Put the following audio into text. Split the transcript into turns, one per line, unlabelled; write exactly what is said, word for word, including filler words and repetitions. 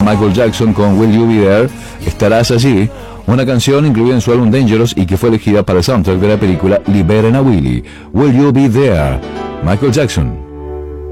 Michael Jackson con Will You Be There, Estarás Allí, una canción incluida en su álbum Dangerous y que fue elegida para el soundtrack de la película Liberen a Willy. Will You Be There, Michael Jackson.